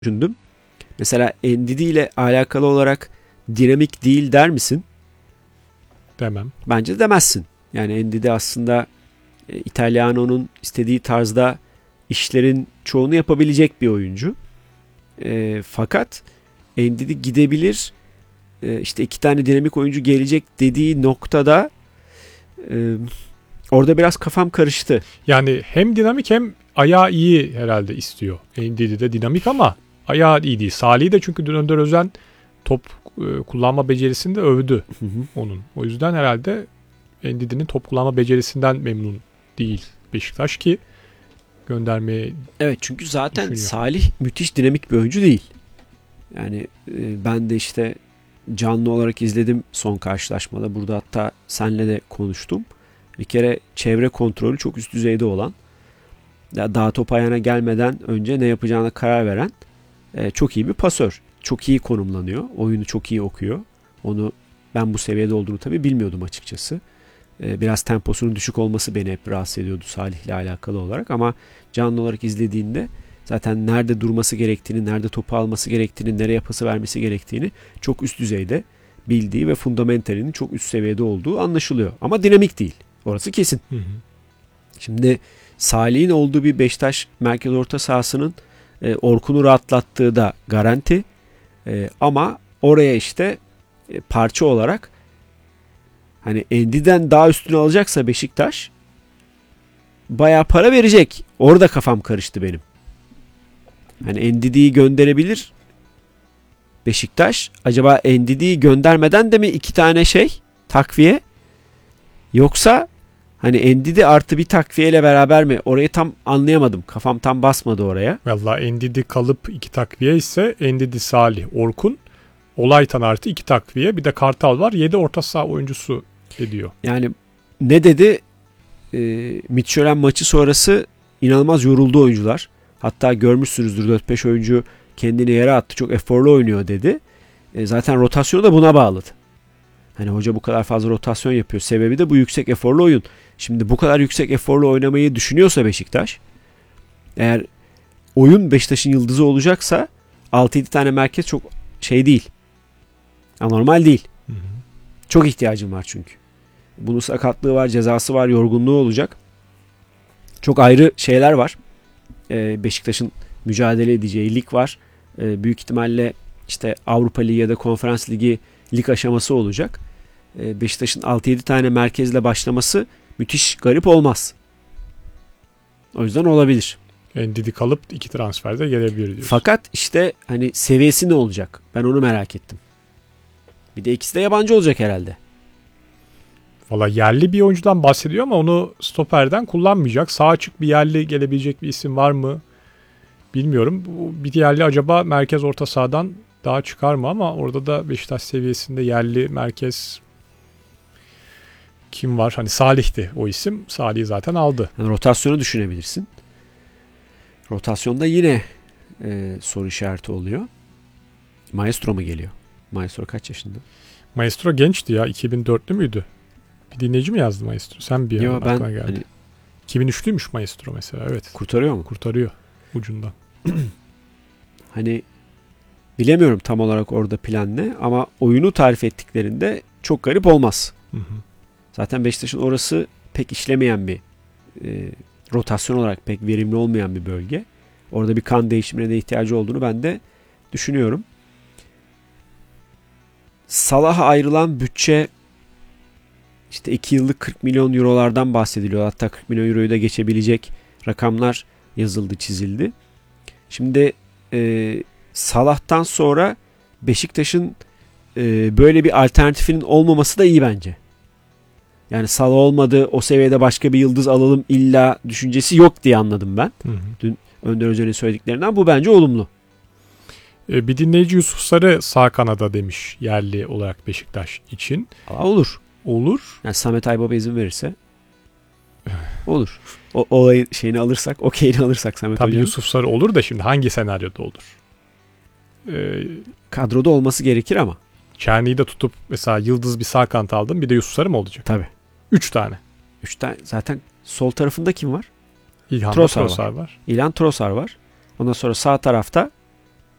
düşündüm. Mesela Ndidi ile alakalı olarak dinamik değil der misin? Demem. Bence demezsin. Yani Ndidi aslında Italiano'nun istediği tarzda işlerin çoğunu yapabilecek bir oyuncu. Fakat Ndidi gidebilir. İşte 2 tane dinamik oyuncu gelecek dediği noktada orada biraz kafam karıştı. Yani hem dinamik hem ayağı iyi herhalde istiyor. Ndidi de dinamik ama ayağı iyi değil. Salih'i de çünkü Önder Özen top kullanma becerisini de övdü onun. O yüzden herhalde Ndidi'nin top kullanma becerisinden memnun değil Beşiktaş ki göndermeye. Evet, çünkü zaten düşünüyor. Salih müthiş dinamik bir oyuncu değil. Yani ben de işte canlı olarak izledim son karşılaşmada. Burada hatta senle de konuştum. Bir kere çevre kontrolü çok üst düzeyde olan, daha top ayağına gelmeden önce ne yapacağına karar veren çok iyi bir pasör. Çok iyi konumlanıyor. Oyunu çok iyi okuyor. Onu ben bu seviyede olduğunu tabii bilmiyordum açıkçası. Biraz temposunun düşük olması beni hep rahatsız ediyordu Salih'le alakalı olarak, ama canlı olarak izlediğinde zaten nerede durması gerektiğini, nerede topu alması gerektiğini, nereye pası vermesi gerektiğini çok üst düzeyde bildiği ve fundamentalinin çok üst seviyede olduğu anlaşılıyor. Ama dinamik değil. Orası kesin. Hı hı. Şimdi Salih'in olduğu bir Beşiktaş merkez orta sahasının Orkun'u rahatlattığı da garanti. Ama oraya işte parça olarak hani Endi'den daha üstüne alacaksa Beşiktaş bayağı para verecek. Orada kafam karıştı benim. Hani Endidi'yi gönderebilir Beşiktaş. Acaba Endidi'yi göndermeden de mi 2 tane takviye? Yoksa hani Endidi artı bir takviyeyle beraber mi? Orayı tam anlayamadım. Kafam tam basmadı oraya. Vallahi Ndidi kalıp 2 takviye ise Ndidi, Salih, Orkun, Olaytan artı 2 takviye. Bir de Kartal var. 7 orta saha oyuncusu ediyor. Yani ne dedi? Midtjylland maçı sonrası inanılmaz yoruldu oyuncular. Hatta görmüşsünüzdür, 4-5 oyuncu kendini yere attı. Çok eforlu oynuyor dedi. Zaten rotasyonu da buna bağladı. Hani hoca bu kadar fazla rotasyon yapıyor. Sebebi de bu yüksek eforlu oyun. Şimdi bu kadar yüksek eforlu oynamayı düşünüyorsa Beşiktaş, eğer oyun Beşiktaş'ın yıldızı olacaksa 6-7 tane merkez çok değil. Anormal değil. Hı hı. Çok ihtiyacım var çünkü. Bunun sakatlığı var, cezası var, yorgunluğu olacak. Çok ayrı şeyler var. Beşiktaş'ın mücadele edeceği lig var. Büyük ihtimalle işte Avrupa Ligi ya da Konferans Ligi lig aşaması olacak. Beşiktaş'ın 6-7 tane merkezle başlaması müthiş garip olmaz. O yüzden olabilir. Ndidi kalıp 2 transferde gelebilir diyorsun. Fakat işte hani seviyesi ne olacak? Ben onu merak ettim. Bir de ikisi de yabancı olacak herhalde. Valla yerli bir oyuncudan bahsediyor ama onu stoperden kullanmayacak. Sağ açık bir yerli gelebilecek bir isim var mı bilmiyorum. Bir yerli acaba merkez orta sahadan daha çıkar mı, ama orada da Beşiktaş seviyesinde yerli merkez kim var? Hani Salih'ti o isim. Salih'i zaten aldı. Yani rotasyonu düşünebilirsin. Rotasyonda yine soru işareti oluyor. Maestro mu geliyor? Maestro kaç yaşında? Maestro gençti ya. 2004'lü müydü? Bir dinleyici mi yazdı Maestro? Sen bir Yo, aklına ben geldi. hani 2003'lüymüş Maestro mesela. Evet. kurtarıyor mu? Kurtarıyor ucundan. Hani bilemiyorum tam olarak orada plan ne, ama oyunu tarif ettiklerinde çok garip olmaz. Hı hı. Zaten Beşiktaş'ın orası pek işlemeyen bir rotasyon olarak pek verimli olmayan bir bölge. Orada bir kan değişimine de ihtiyacı olduğunu ben de düşünüyorum. Salah'a ayrılan bütçe işte 2 yıllık 40 milyon eurolardan bahsediliyor. Hatta 40 milyon euroyu da geçebilecek rakamlar yazıldı, çizildi. Şimdi Salah'tan sonra Beşiktaş'ın böyle bir alternatifinin olmaması da iyi bence. Yani Salah olmadı, o seviyede başka bir yıldız alalım illa düşüncesi yok diye anladım ben. Hı hı. Dün Önder Özen'in söylediklerinden bu bence olumlu. Bir dinleyici Yusuf Sarı sağ kanada demiş yerli olarak Beşiktaş için. Olur. Olur. Yani Samet Aybaba izin verirse olur. O olayın şeyini alırsak, okeyini alırsak Samet Tabii Hoca'nın. Yusuf Sarı olur da şimdi hangi senaryoda olur? Kadroda olması gerekir ama. Çerni'yi de tutup mesela yıldız bir sağ kanat aldın, bir de Yusuf Sarı mı olacak? Tabii. 3 tane. 3 tane zaten sol tarafında kim var? İlhan Trossard Trossard var. İlhan Trossard var. Ondan sonra sağ tarafta